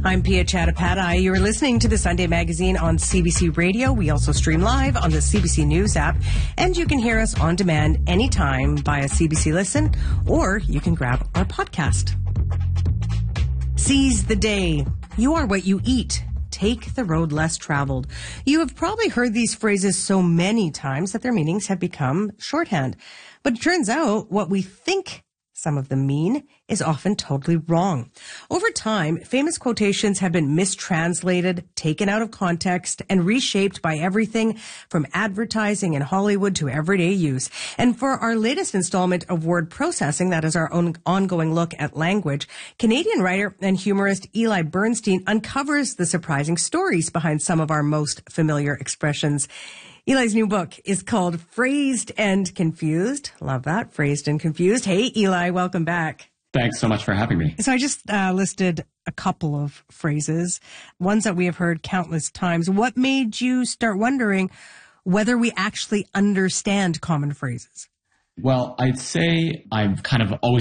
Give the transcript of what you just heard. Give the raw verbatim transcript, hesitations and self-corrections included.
I'm Pia Chattopadhyay. You're listening to the Sunday Magazine on C B C Radio. We also stream live on the C B C News app, and you can hear us on demand anytime via C B C Listen, or you can grab our podcast. Seize the day. You are what you eat. Take the road less traveled. You have probably heard these phrases so many times that their meanings have become shorthand. But it turns out what we think some of them mean is often totally wrong. Over time, famous quotations have been mistranslated, taken out of context, and reshaped by everything from advertising and Hollywood to everyday use. And for our latest installment of Word Processing, that is our own ongoing look at language, Canadian writer and humorist Eli Bernstein uncovers the surprising stories behind some of our most familiar expressions. Eli's new book is called Phrased and Confused. Love that. Phrased and Confused. Hey, Eli, welcome back. Thanks so much for having me. So I just uh, listed a couple of phrases, ones that we have heard countless times. What made you start wondering whether we actually understand common phrases? Well, I'd say I've kind of always